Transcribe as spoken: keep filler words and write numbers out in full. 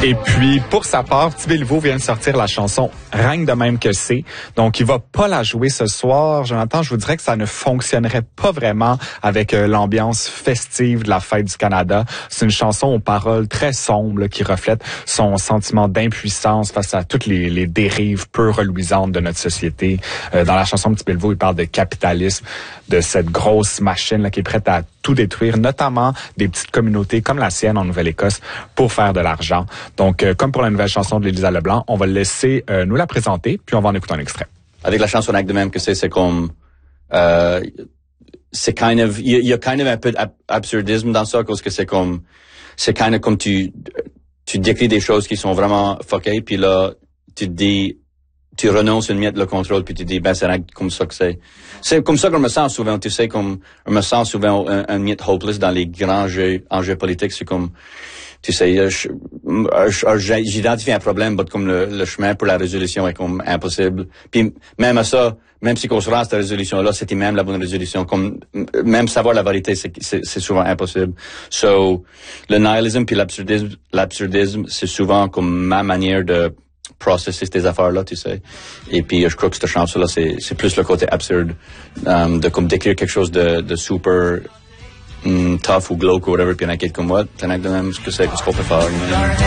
Et puis, pour sa part, Petit Béliveau vient de sortir la chanson « Règne de même que c'est ». Donc, il va pas la jouer ce soir. Jonathan, je vous dirais que ça ne fonctionnerait pas vraiment avec euh, l'ambiance festive de la fête du Canada. C'est une chanson aux paroles très sombres là, qui reflète son sentiment d'impuissance face à toutes les, les dérives peu reluisantes de notre société. Euh, dans la chanson Petit Béliveau, il parle de capitalisme, de cette grosse machine là, qui est prête à tout détruire, notamment des petites communautés comme la sienne en Nouvelle-Écosse pour faire de l'argent. Donc, euh, comme pour la nouvelle chanson de Lisa Leblanc, on va le laisser euh, nous la présenter, puis on va en écouter un extrait. Avec la chanson Règne de même que c'est, c'est comme... Euh, c'est kind of... Il y, y a kind of un peu d'absurdisme dans ça, parce que c'est comme... C'est kind of comme tu... Tu décris des choses qui sont vraiment fuckées, puis là, tu te dis... Tu renonces une miette le contrôle, puis tu dis, ben, c'est comme ça que c'est. C'est comme ça qu'on me sent souvent, tu sais, comme, on me sent souvent un, un miette hopeless dans les grands jeux, enjeux politiques. C'est comme, tu sais, je, je, j'identifie un problème, mais comme le, le chemin pour la résolution est comme impossible. Puis, même à ça, même si qu'on se rend à cette résolution-là, c'était même la bonne résolution. Comme, même savoir la vérité, c'est, c'est, c'est souvent impossible. So, le nihilisme puis l'absurdisme, l'absurdisme, c'est souvent comme ma manière de processer ces affaires-là, tu sais. Et puis, je crois que cette chanson-là, c'est, c'est plus le côté absurde, um, de comme décrire quelque chose de, de super um, tough ou glauque ou whatever, puis il y en a qui comme moi, t'en as de même ce que c'est, ce qu'on peut faire.